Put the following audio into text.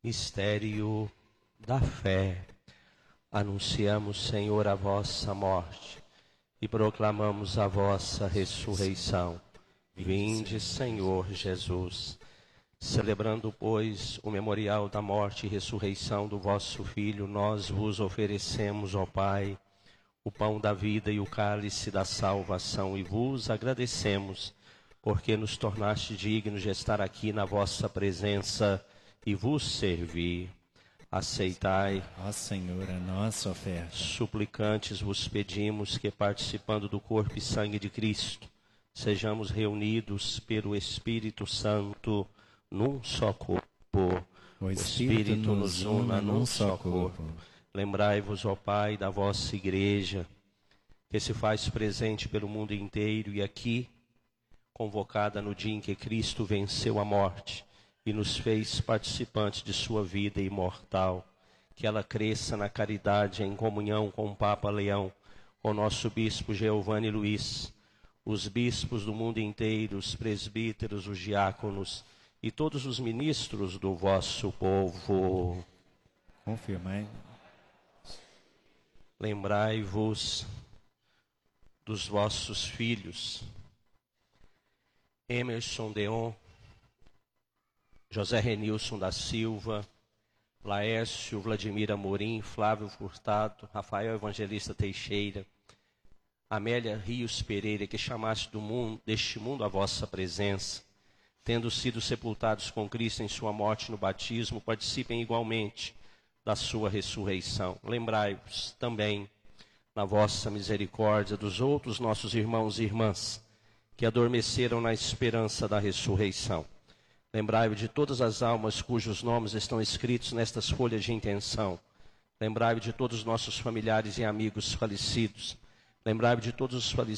Mistério da fé. Anunciamos, Senhor, a vossa morte e proclamamos a vossa ressurreição. Vinde, Senhor Jesus. Celebrando, pois, o memorial da morte e ressurreição do vosso Filho, nós vos oferecemos, ó Pai, o pão da vida e o cálice da salvação, e vos agradecemos, porque nos tornaste dignos de estar aqui na vossa presença e vos servir. Aceitai, ó Senhor, a nossa oferta. Suplicantes vos pedimos que, participando do corpo e sangue de Cristo, sejamos reunidos pelo Espírito Santo num só corpo. O Espírito nos una num só corpo. Lembrai-vos, ó Pai, da vossa Igreja, que se faz presente pelo mundo inteiro e aqui, convocada no dia em que Cristo venceu a morte e nos fez participantes de sua vida imortal. Que ela cresça na caridade, em comunhão com o Papa Leão, com o nosso Bispo Giovanni Luiz, os bispos do mundo inteiro, os presbíteros, os diáconos e todos os ministros do vosso povo. Confirmai. Lembrai-vos dos vossos filhos, Emerson Deon, José Renilson da Silva, Laércio Vladimir Amorim, Flávio Furtado, Rafael Evangelista Teixeira, Amélia Rios Pereira, que chamaste deste mundo a vossa presença, tendo sido sepultados com Cristo em sua morte no batismo, participem igualmente da sua ressurreição. Lembrai-vos também, na vossa misericórdia, dos outros nossos irmãos e irmãs, que adormeceram na esperança da ressurreição. Lembrai-vos de todas as almas cujos nomes estão escritos nestas folhas de intenção. Lembrai-vos de todos os nossos familiares e amigos falecidos. Lembrai-vos de todos os falecidos